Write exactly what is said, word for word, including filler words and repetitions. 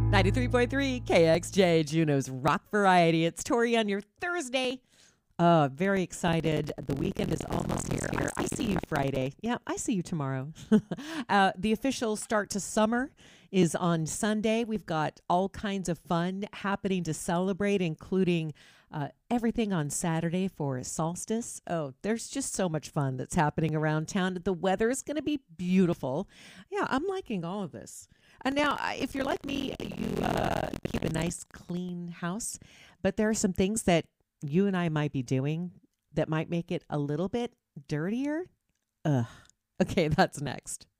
ninety-three point three K X J, Juneau's Rock Variety. It's Tori on your Thursday. Uh, very excited. The weekend is almost here. I see you Friday. Yeah, I see you tomorrow. uh, the official start to summer is on Sunday. We've got all kinds of fun happening to celebrate, including uh, everything on Saturday for solstice. Oh, there's just so much fun that's happening around town. The weather is going to be beautiful. Yeah, I'm liking all of this. And now, uh, if you're like me, you uh, keep a nice, clean house, but there are some things that you and I might be doing that might make it a little bit dirtier. Ugh. Okay, that's next.